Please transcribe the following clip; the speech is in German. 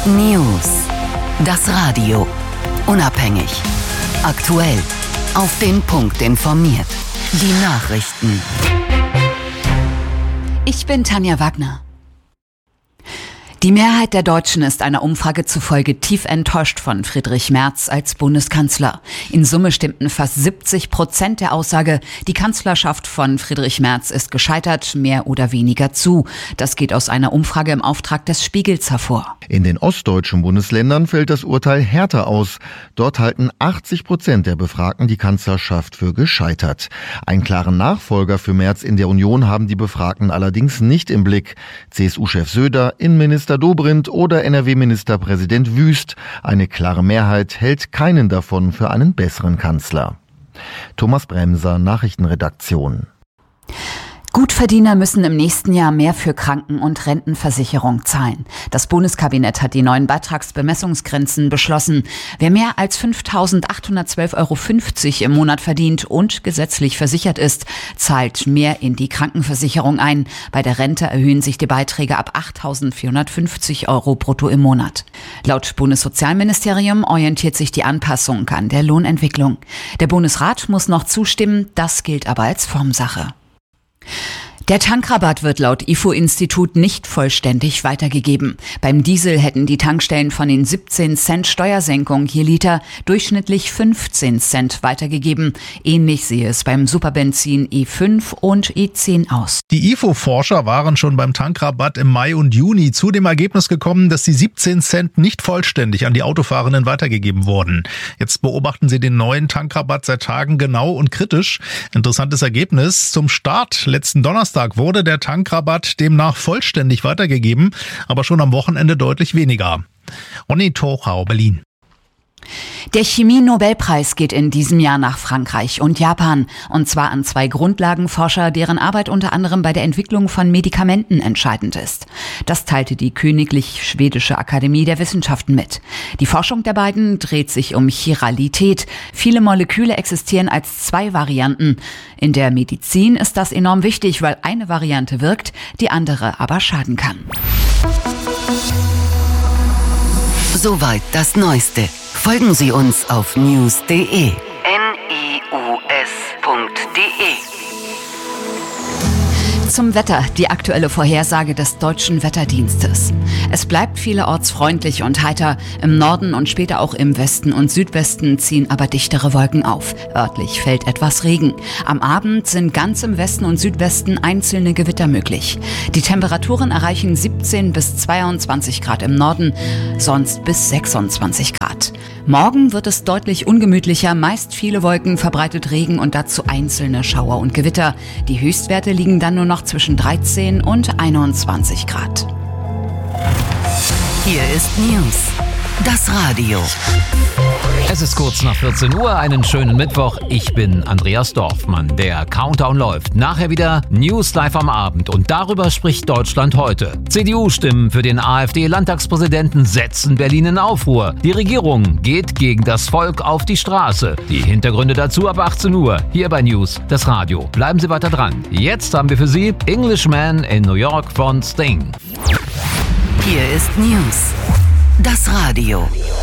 News. Das Radio. Unabhängig. Aktuell. Auf den Punkt informiert. Die Nachrichten. Ich bin Tanja Wagner. Die Mehrheit der Deutschen ist einer Umfrage zufolge tief enttäuscht von Friedrich Merz als Bundeskanzler. In Summe stimmten fast 70% der Aussage, die Kanzlerschaft von Friedrich Merz ist gescheitert, mehr oder weniger zu. Das geht aus einer Umfrage im Auftrag des Spiegels hervor. In den ostdeutschen Bundesländern fällt das Urteil härter aus. Dort halten 80% der Befragten die Kanzlerschaft für gescheitert. Einen klaren Nachfolger für Merz in der Union haben die Befragten allerdings nicht im Blick. CSU-Chef Söder, Innenminister Dobrindt oder NRW-Ministerpräsident Wüst. Eine klare Mehrheit hält keinen davon für einen besseren Kanzler. Thomas Bremser, Nachrichtenredaktion. Gutverdiener müssen im nächsten Jahr mehr für Kranken- und Rentenversicherung zahlen. Das Bundeskabinett hat die neuen Beitragsbemessungsgrenzen beschlossen. Wer mehr als 5.812,50 € im Monat verdient und gesetzlich versichert ist, zahlt mehr in die Krankenversicherung ein. Bei der Rente erhöhen sich die Beiträge ab 8.450 € brutto im Monat. Laut Bundessozialministerium orientiert sich die Anpassung an der Lohnentwicklung. Der Bundesrat muss noch zustimmen, das gilt aber als Formsache. Der Tankrabatt wird laut IFO-Institut nicht vollständig weitergegeben. Beim Diesel hätten die Tankstellen von den 17 Cent Steuersenkung je Liter durchschnittlich 15 Cent weitergegeben. Ähnlich sehe es beim Superbenzin E5 und E10 aus. Die IFO-Forscher waren schon beim Tankrabatt im Mai und Juni zu dem Ergebnis gekommen, dass die 17 Cent nicht vollständig an die Autofahrenden weitergegeben wurden. Jetzt beobachten sie den neuen Tankrabatt seit Tagen genau und kritisch. Interessantes Ergebnis. Zum Start letzten Donnerstag wurde der Tankrabatt demnach vollständig weitergegeben, aber schon am Wochenende deutlich weniger. Ronny Tochau, Berlin. Der Chemie-Nobelpreis geht in diesem Jahr nach Frankreich und Japan. Und zwar an 2 Grundlagenforscher, deren Arbeit unter anderem bei der Entwicklung von Medikamenten entscheidend ist. Das teilte die Königlich Schwedische Akademie der Wissenschaften mit. Die Forschung der beiden dreht sich um Chiralität. Viele Moleküle existieren als 2 Varianten. In der Medizin ist das enorm wichtig, weil eine Variante wirkt, die andere aber schaden kann. Soweit das Neueste. Folgen Sie uns auf news.de. news.de. Zum Wetter, die aktuelle Vorhersage des Deutschen Wetterdienstes. Es bleibt vielerorts freundlich und heiter. Im Norden und später auch im Westen und Südwesten ziehen aber dichtere Wolken auf. Örtlich fällt etwas Regen. Am Abend sind ganz im Westen und Südwesten einzelne Gewitter möglich. Die Temperaturen erreichen 17 bis 22 Grad im Norden, sonst bis 26 Grad. Morgen wird es deutlich ungemütlicher, meist viele Wolken, verbreitet Regen und dazu einzelne Schauer und Gewitter. Die Höchstwerte liegen dann nur noch zwischen 13 und 21 Grad. Hier ist News. Das Radio. Es ist kurz nach 14 Uhr, einen schönen Mittwoch. Ich bin Andreas Dorfmann. Der Countdown läuft. Nachher wieder News live am Abend. Und darüber spricht Deutschland heute. CDU-Stimmen für den AfD-Landtagspräsidenten setzen Berlin in Aufruhr. Die Regierung geht gegen das Volk auf die Straße. Die Hintergründe dazu ab 18 Uhr. Hier bei News, das Radio. Bleiben Sie weiter dran. Jetzt haben wir für Sie Englishman in New York von Sting. Hier ist News. Das Radio.